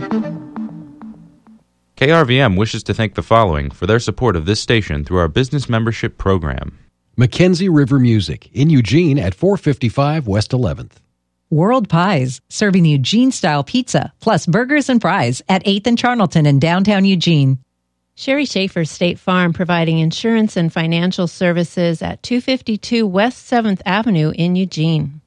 KRVM wishes to thank the following for their support of this station through our business membership program. Mackenzie River Music in Eugene at 455 West 11th. World Pies, serving Eugene-style pizza, plus burgers and fries at 8th and Charnelton in downtown Eugene. Sherry Schaefer State Farm, providing insurance and financial services at 252 West 7th Avenue in Eugene.